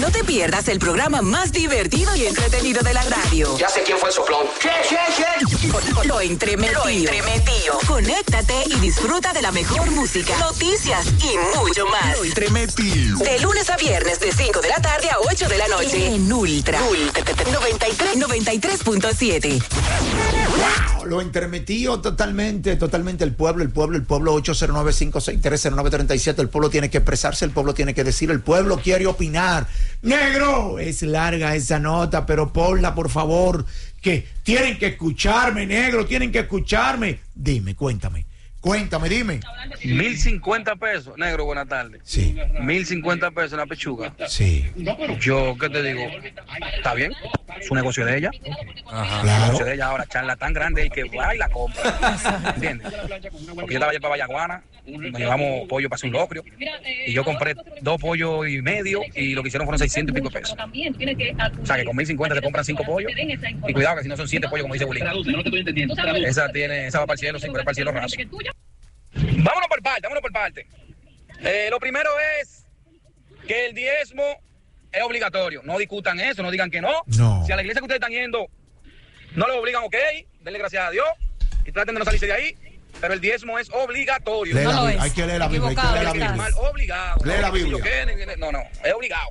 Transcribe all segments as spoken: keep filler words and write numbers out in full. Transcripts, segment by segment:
No te pierdas el programa más divertido y entretenido de la radio. Ya sé quién fue el soplón. ¿Qué, qué, qué? Lo entremetido. Lo entremetido. Conéctate y disfruta de la mejor música, noticias y mucho más. Lo entremetido. De lunes a viernes de cinco de la tarde a ocho de la noche. En Ultra. Ultra noventa y tres, noventa y tres punto siete. Wow, lo entremetido totalmente, totalmente el pueblo, el pueblo, el pueblo ocho cero nueve, cinco seis tres, cero nueve tres siete. El pueblo tiene que expresarse, el pueblo tiene que decir, el pueblo quiere opinar. Negro, es larga esa nota, pero ponla por favor, que tienen que escucharme, negro, tienen que escucharme. Dime, cuéntame. Cuéntame, dime. Mil cincuenta pesos, negro, buenas tardes. Sí. Mil cincuenta pesos en la pechuga. Sí. Yo, ¿qué te digo? Está bien, su negocio de ella. Ajá. Su Claro. negocio de ella ahora, charla tan grande y que va y la compra. ¿Entiendes? Porque yo estaba allá para Vallaguana, nos llevamos pollo para hacer un locrio. Y yo compré dos pollos y medio y lo que hicieron fueron seiscientos y pico pesos. O sea que con mil cincuenta te compran cinco pollos. Y cuidado que si no son siete pollos, como dice Bulín. Esa tiene, esa va para el cielo, cinco para el cielo raso. Vámonos por parte, vámonos por parte. Eh, lo primero es que el diezmo es obligatorio. No discutan eso, no digan que no. No. Si a la iglesia que ustedes están yendo no lo obligan, ok, denle gracias a Dios y traten de no salirse de ahí. Pero el diezmo es obligatorio. Lee no la lo Biblia, es. hay que leer la Biblia, hay que leer la Biblia. Mal obligado. Lee la Biblia. No, no, es obligado.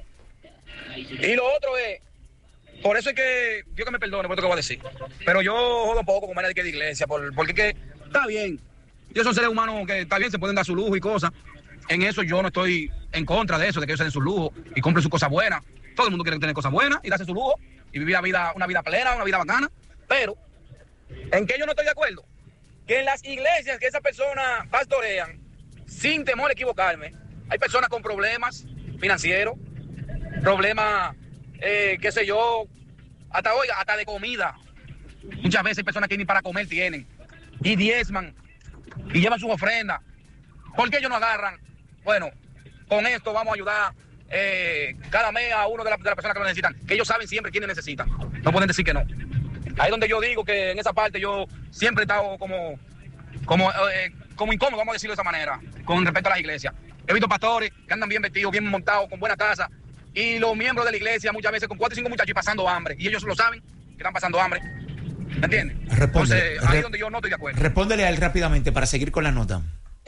Y lo otro es, por eso es que, Dios que me perdone por esto que voy a decir, pero yo jodo poco con manera de que de iglesia, por, porque que está bien. Ellos son seres humanos que está bien, se pueden dar su lujo y cosas. En eso yo no estoy en contra de eso, de que ellos se den su lujo y compren sus cosas buenas. Todo el mundo quiere tener cosas buenas y darse su lujo y vivir la vida, una vida plena, una vida bacana. Pero, ¿en qué yo no estoy de acuerdo? Que en las iglesias que esas personas pastorean, sin temor a equivocarme, hay personas con problemas financieros, problemas, eh, qué sé yo, hasta, oiga, hasta de comida. Muchas veces hay personas que ni para comer tienen y diezman y llevan sus ofrendas. ¿Por qué ellos no agarran? Bueno, con esto vamos a ayudar eh, cada mes a uno de las la personas que lo necesitan, que ellos saben siempre quiénes necesitan. No pueden decir que no. Ahí es donde yo digo que en esa parte yo siempre he estado como, como, eh, como incómodo, vamos a decirlo de esa manera, con respecto a las iglesias. He visto pastores que andan bien vestidos, bien montados, con buena casa, y los miembros de la iglesia muchas veces con cuatro y cinco muchachos y pasando hambre, y ellos lo saben que están pasando hambre. ¿Me entiendes? Responde, Entonces, ahí re- es donde yo no estoy de acuerdo. Respóndele a él rápidamente para seguir con la nota.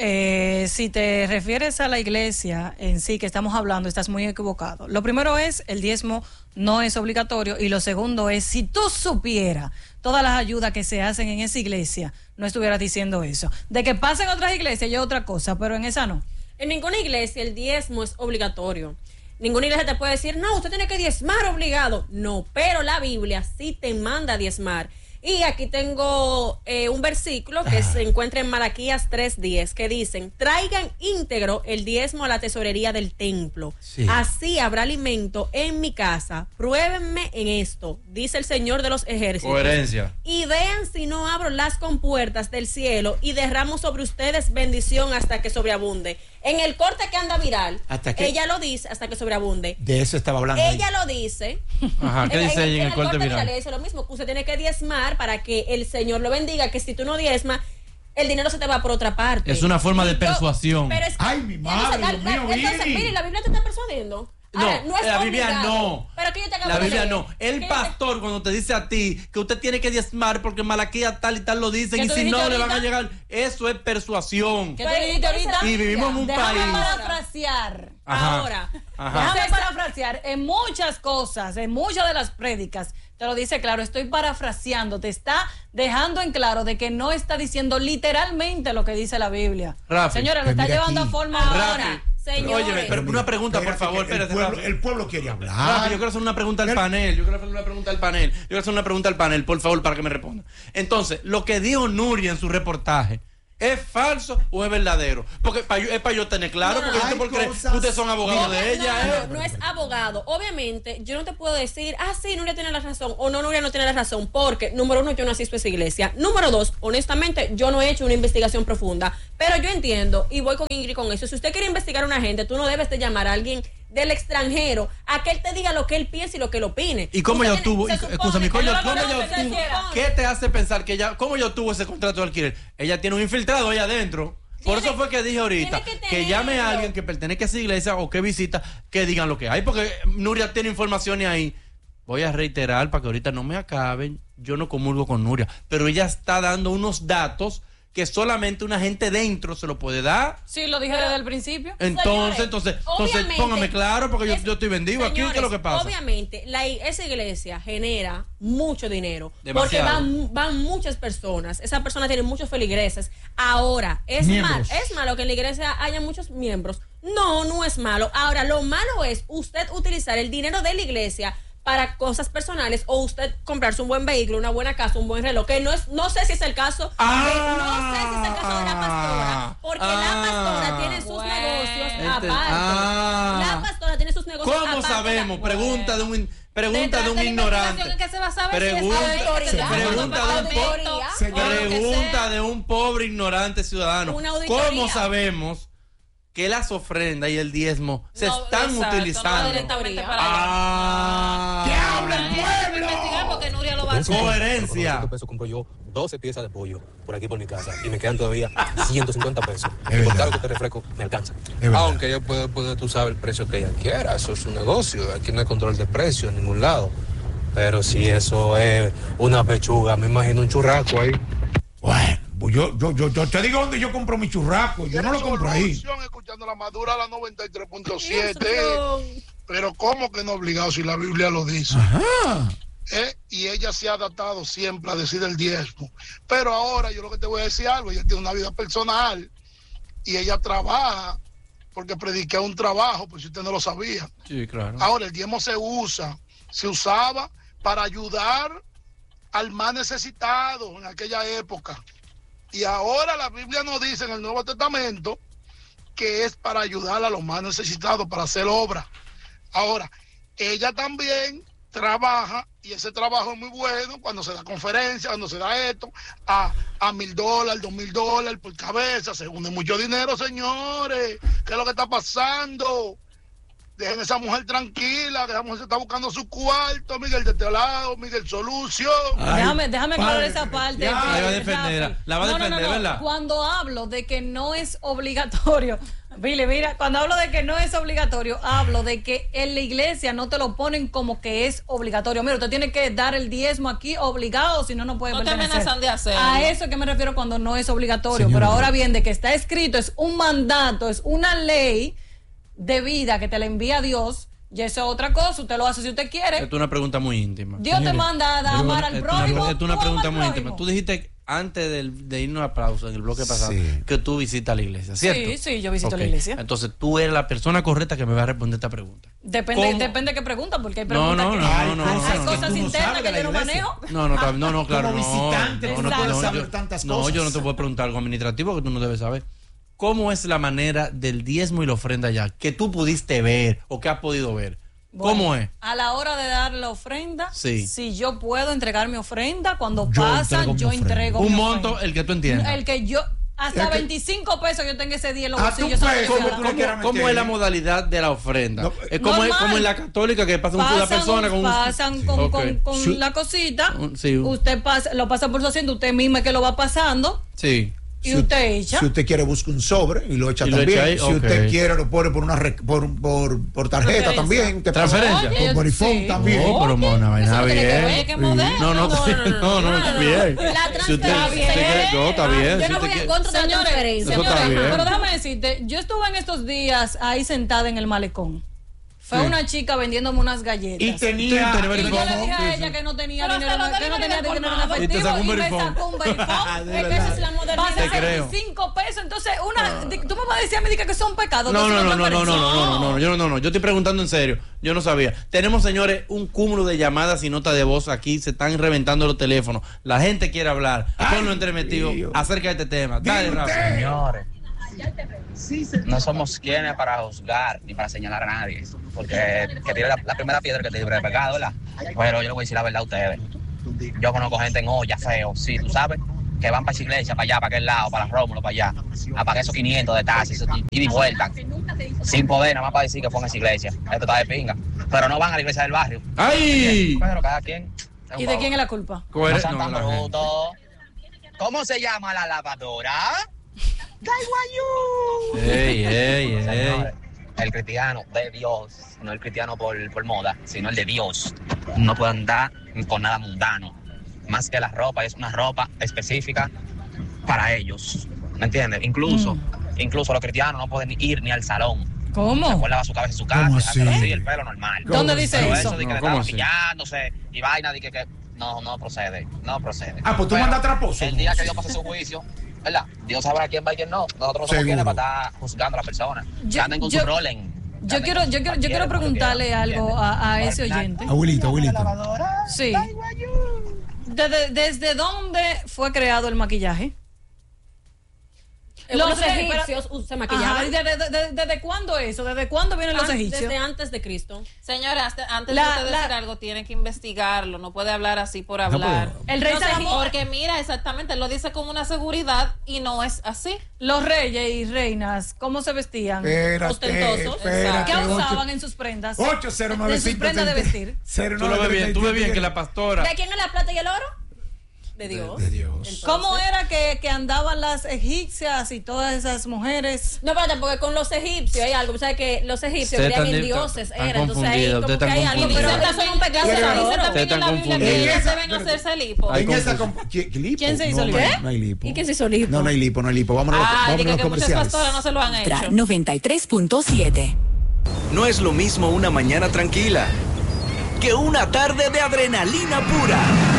Eh, si te refieres a la iglesia en sí que estamos hablando, estás muy equivocado. Lo primero es, el diezmo no es obligatorio, y lo segundo es, si tú supieras todas las ayudas que se hacen en esa iglesia, no estuvieras diciendo eso. De que pasen otras iglesias ya es otra cosa, pero en esa no. En ninguna iglesia el diezmo es obligatorio. Ninguna iglesia te puede decir, no, usted tiene que diezmar obligado. No, pero la Biblia sí te manda a diezmar. Y aquí tengo eh, un versículo que se encuentra en Malaquías tres diez, que dicen, traigan íntegro el diezmo a la tesorería del templo. Sí. Así habrá alimento en mi casa. Pruébenme en esto, dice el Señor de los ejércitos. Coherencia. Y vean si no abro las compuertas del cielo y derramo sobre ustedes bendición hasta que sobreabunde. En el corte que anda viral, ¿Hasta qué? ella lo dice hasta que sobreabunde. De eso estaba hablando. Ella ahí. lo dice. Ajá, ¿qué en, dice en, ella en, en el corte viral? Le dice lo mismo, que usted tiene que diezmar para que el Señor lo bendiga, que si tú no diezmas, el dinero se te va por otra parte. Es una forma de Y yo- persuasión. Pero es que- Ay, mi madre, entonces, Dios mío, entonces, Viri. mire, la Biblia te está persuadiendo. No, Ahora, no es la Biblia obligado. no. Pero que yo te acabo La de Biblia leer. no. El Que yo te- pastor cuando te dice a ti que usted tiene que diezmar porque Malaquías tal y tal lo dicen ¿Qué y tú si dijiste no le van a ahorita? llegar, eso es persuasión. ¿Qué tú dijiste ahorita? Y vivimos en un Déjame país. parafrasear. Ajá. Ahora, Ajá. Déjame parafrasear. En muchas cosas, en muchas de las prédicas, te lo dice claro, estoy parafraseando, te está dejando en claro de que no está diciendo literalmente lo que dice la Biblia. Rafi, Señora, lo pues está mira llevando aquí. a forma Rafi, ahora. señores. Óyeme, pero una pregunta, por Espérate, favor, que el espérate, pueblo, Rafi. el pueblo quiere hablar. Rafi, yo quiero hacer una pregunta al El- panel. Yo quiero hacer una pregunta al panel. Yo quiero hacer una pregunta al panel, por favor, para que me responda. Entonces, lo que dijo Nuria en su reportaje, ¿es falso o es verdadero? Porque pa yo, es para yo tener claro, No, porque hay usted por creer cosas- que ustedes son abogados Obvia- de ella, no, ¿eh? no, no es abogado. Obviamente, yo no te puedo decir, ah, sí, Nuria tiene la razón, o no, Nuria no tiene la razón, porque, número uno, yo no asisto a esa iglesia. Número dos, honestamente, yo no he hecho una investigación profunda, pero yo entiendo, y voy con Ingrid con eso, si usted quiere investigar a una gente, tú no debes de llamar a alguien del extranjero a que él te diga lo que él piensa y lo que él opine. ¿Y cómo Usted ella tiene- obtuvo? se y- supone Escúchame, que ¿cómo yo ella- lo cómo ella conozco, se obtuvo? supone. ¿Qué te hace pensar que ella, cómo ella obtuvo ese contrato de alquiler? Ella tiene un infiltrado ahí adentro. Por Tiene- eso fue que dije ahorita tiene que que, llame a tenerlo. alguien que pertenezca a esa iglesia o que visita, que digan lo que hay, porque Nuria tiene informaciones ahí. Voy a reiterar para que ahorita no me acaben, yo no comulgo con Nuria, pero ella está dando unos datos que solamente una gente dentro se lo puede dar. Sí, lo dije desde el principio. Entonces, Señores, entonces, entonces obviamente, póngame claro, porque yo, es- yo estoy vendido aquí, señores, ¿qué es lo que pasa? Obviamente, la, i- esa iglesia genera mucho dinero. Demasiado. Porque van, van muchas personas. Esas personas tienen muchos feligreses. Ahora, ¿es, mal, Miembros. ¿es malo que en la iglesia haya muchos miembros? No, no es malo. Ahora, lo malo es usted utilizar el dinero de la iglesia para cosas personales o usted comprarse un buen vehículo, una buena casa, un buen reloj, que no es, no sé si es el caso, Ah. de, no sé si es el caso de la pastora, porque la Ah. pastora tiene sus Bueno. negocios Este- aparte. Ah. La pastora tiene sus negocios ¿Cómo aparte. sabemos? La- Pregunta de un pregunta de un Detrás la ignorante. investigación, ¿qué se va a saber si es Pregunta, autoridad? pregunta de un po- Autoridad. Señora, pregunta de un pobre ignorante ciudadano. Una auditoría. ¿Cómo sabemos que las ofrendas y el diezmo se No, están exacto, no utilizando? directamente para Ah, ¡Que hable el pueblo! investigar porque Nuria lo va a hacer. Coherencia. Con pesos compro yo doce piezas de pollo por aquí por mi casa y me quedan todavía ciento cincuenta pesos. Es Y por verdad. caro que te refresco, me alcanza. Es verdad. Aunque ella puede, puede, tú sabes el precio que ella quiera, eso es un negocio. Aquí no hay control de precio en ningún lado. Pero si eso es una pechuga, me imagino un churrasco ahí. Bueno, pues yo, yo, yo, yo te digo dónde yo compro mi churrasco. Yo no lo compro ahí. Solución, escuchando la madura a la noventa y tres punto siete. Eso. Pero ¿cómo que no obligado si la Biblia lo dice? Ajá. ¿Eh? Y ella se ha adaptado siempre a decir el diezmo. Pero ahora yo lo que te voy a decir algo, ella tiene una vida personal y ella trabaja porque predica un trabajo, pues si usted no lo sabía. Sí, claro. Ahora el diezmo se usa, se usaba para ayudar al más necesitado en aquella época. Y ahora la Biblia nos dice en el Nuevo Testamento que es para ayudar a los más necesitados, para hacer obra. Ahora, ella también trabaja y ese trabajo es muy bueno cuando se da conferencia, cuando se da esto, a, a mil dólares, dos mil dólares por cabeza, se une mucho dinero, señores. ¿Qué es lo que está pasando? Dejen a esa mujer tranquila, que esa mujer se está buscando su cuarto, Miguel de este lado, Miguel Solución. Ay, Déjame, déjame aclarar padre, esa parte. ya. que- La va a defender, Rafi. la va a No, no, defender, no, no. ¿verdad? Cuando hablo de que no es obligatorio, Billy, mira, cuando hablo de que no es obligatorio, hablo de que en la iglesia no te lo ponen como que es obligatorio. Mira, usted tiene que dar el diezmo aquí obligado, si no, no puede No te pertenecer. amenazan de hacerlo. A eso es que me refiero cuando no es obligatorio. Señora, Pero ahora pero- bien, de que está escrito, es un mandato, es una ley de vida que te la envía Dios. Y eso es otra cosa, usted lo hace si usted quiere. Esto es una pregunta muy íntima. Dios te Señores, manda a amar al Esto es una- prójimo. esto es una tú pregunta ama muy al íntima. prójimo. Tú dijiste antes del- de irnos a aplauso en el bloque pasado Sí. que tú visitas la iglesia, ¿cierto? Sí, sí, yo visito Ok. la iglesia. Entonces tú eres la persona correcta que me va a responder esta pregunta. Depende, ¿Cómo? depende de qué pregunta, porque hay No, preguntas no, que no, hay, no, hay no, cosas no, no. Tú no internas sabes de que la yo no iglesia. manejo. No, no, tab- no, no, claro. Como no, visitante, no, tú no, no puedes no, saber yo- tantas No, cosas. yo no te puedo preguntar algo administrativo que tú no debes saber. ¿Cómo es la manera del diezmo y la ofrenda allá? Que tú pudiste ver o que has podido ver. ¿Cómo Bueno, es? A la hora de dar la ofrenda, Sí. si yo puedo entregar mi ofrenda, cuando Yo pasan, entrego mi yo ofrenda. entrego Un mi monto, ofrenda. el que tú entiendas. El que yo, hasta El que- veinticinco pesos yo tengo ese día en los A tu bolsillos. ¿sabes peso, qué? como tú le ¿Cómo, quieras cómo meter. es la modalidad de la ofrenda? No, es como, es normal. como en la católica que pasa un- una Pasan, persona con un... pasan con, Ok. con, con Sí. la cosita, Un- sí. usted pasa, lo pasa por su asiento, usted mismo es que lo va pasando Sí. y Si usted echa. Si usted quiere, busca un sobre y lo echa Y lo también. echa ahí, si ok. usted quiere, lo pone por una re- por, por, por tarjeta Transferencia. también. Usted pasa- Transferencia. Oye, Por Vodafone sí. también. Oh, pero una vaina eso no tiene que bien. ver, Oye, qué moderno. No, no, No, no, no, no, no, está bien. La Si usted- transferencia. si quiere- no, está bien. Yo si no usted voy en quiere- contra de la Señores, transferencia. Eso está señores, bien. pero déjame decirte, yo estuve en estos días ahí sentada en el malecón. Fue Sí. una chica vendiéndome unas galletas. Y tenía. Sí, tenía Y yo le verifone. dije a Sí, ella sí. que no tenía Pero dinero, hasta los que no delivery tenía del dinero en colmado. Y te efectivo sacó un y me verifone. sacó un verifone. De Es que verdad. esa es la modernidad. Te creo. veinticinco pesos, entonces una, di- tú me vas a decir a mí di que que son pecados. No, que no, son no, no, no, no, transferencias. no, no, no, no, yo no, no, yo estoy preguntando en serio, yo no sabía. Tenemos, señores, un cúmulo de llamadas y notas de voz aquí, se están reventando los teléfonos. La gente quiere hablar con lo entremetido Dios. acerca de este tema. Dale, Dime Rafa. usted. Señores, no somos quienes para juzgar ni para señalar a nadie, porque que tiene la, la primera piedra que te libre de pecado, ¿verdad? Pero yo le voy a decir la verdad a ustedes. Yo conozco gente en olla, feo, sí, tú sabes, que van para esa iglesia, para allá, para aquel lado, para Rómulo, para allá, a pagar esos quinientos de taxis y, y vueltan, sin poder, nada más para decir que fue en esa iglesia. Esto está de pinga. Pero no van a la iglesia del barrio. ¡Ay! Pero cada quien. ¿Y de quién es la culpa? No Coher- sean no, tan la gente. brutos. ¿Cómo se llama la lavadora? Ey, ey, ey. Señores, el cristiano de Dios, no el cristiano por, por moda, sino el de Dios, no puede andar con nada mundano. Más que la ropa, es una ropa específica para ellos. ¿Me entiendes? Incluso, mm. incluso los cristianos no pueden ir ni al salón. ¿Cómo? Se puede lavar su cabeza en su casa, así? así el pelo normal. ¿Dónde dice Pero eso? eso de que No, le ¿cómo están así? maquillándose y vaina de que, que no, no procede, no procede. Ah, pues tú Pero mandas traposo. el día que Dios pase su juicio, ¿verdad? Dios sabrá quién va y quién no. Nosotros no somos Seguro. quienes para estar juzgando a las personas. Yo- Que anden con yo- su rolen. Yo quiero, yo quiero, yo quiero preguntarle algo a, a ese oyente. Abuelito, abuelito. Sí. ¿Desde, ¿Desde dónde fue creado el maquillaje? Los, Los reyes, egipcios pero- se maquillaban. Ajá, ¿y ¿desde, desde, desde cuándo eso? ¿Desde cuándo vienen los An- egipcios? Desde antes de Cristo. Señora, hasta- antes La- de usted la- decir algo, tiene que investigarlo. No puede hablar así por No, hablar. pero- El rey No sé, Salomón- porque mira, exactamente, él lo dice con una seguridad y no es así. Los reyes y reinas, ¿cómo se vestían? Espérate, Ostentosos. espérate, ¿Qué ocho- usaban en sus prendas? ocho cero nueve En sus cinco prendas de vestir. Tú lo ves bien, tú ves bien que la pastora. ¿De quién es la plata y el oro? De Dios. De Dios. Entonces- ¿Cómo era que, que andaban las egipcias y todas esas mujeres? No, espérate, porque con los egipcios hay algo. ¿Sabes que los egipcios Ustedes creían en están- dioses? están Era, entonces ahí confundidos, como ustedes que hay están algo. Pero confundidos. ahora son un pedazo de Dice oro. también Ustedes en la están Biblia que confundidos. ellos Esa- deben hacerse lipo. Ay, En esa confusión. comp- ¿Qué- lipo? ¿Quién se hizo no, lipo? No, ¿Qué? hay- no hay lipo. ¿Y quién se hizo lipo? No, no hay lipo, no hay lipo. Vámonos, Ah, vámonos a diga los que muchas comerciales. pastoras no se lo han hecho. noventa y tres punto siete. No es lo mismo una mañana tranquila que una tarde de adrenalina pura.